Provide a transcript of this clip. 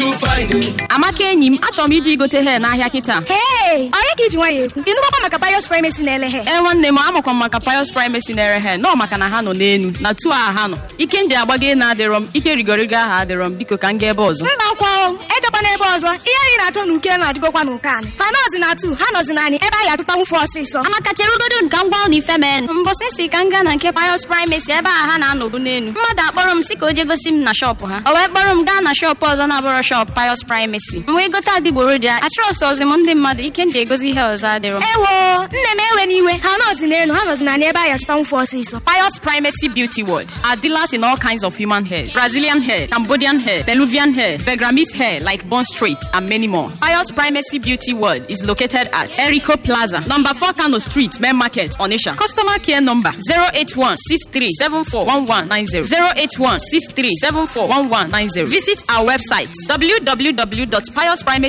Amaka enyi m achọrọ m ije igote hair n'ahịa kịta. Hey, ọrịa ka iji nwayọ ekwu. Ịnụkwakwa maka Pius Primacy na-ele hair? Nwanne m amakwa maka Pius Primacy na-ere hair nọ maka na ha nọ n'elu na tu a ha nọ. Ike ndị agbago na adịrọ m, ike rigorigo aha adịrọ m, biko ka m gaa ebe ọzọ. Mba akwa ejekwa n'ebe ọzọ. Ihe anyị na-achọ n'uke na-adịgokwa n'ụka anyị. Fanọzi na atu ha nọzi naanị ebe anyị atụtanwu fụ ọsịsọ. Amaka chere ugodo nka ngwa ụlọ ife men. Mbọsị si ka m gaa na nke Pius Primacy ebe a ha na-anọbu n'elu. Mmadụ akpọrọ m si ka o je gosi m na shọpụ ha. O wee kpọrọ m gaa na shọpụ ọzọ na-abụrọ shọpụ Pius Primacy. M wee gote adịgboroja. Achọrọsị ọzi m ndị mmadụ ike m ji egosi ihe ọzọ adịrọ. Ewo, nne m ewe n'iwe. Ha nọzi n'elu ha nọzi naanị ebe anyị atụtanwu fụ ọsịsọ. Pius Primacy Beauty World are dealers in all kinds of human hair, Brazilian hair, Cambodian hair, Peruvian hair, Begramese hair like Bond Street, and many more. Pius Primacy Beauty World is located at Erico Plaza, number 4 Kano Street, Main Market, Onisha. Customer care number 08163741190. 08163741190. Visit our website www.piusprimacy.com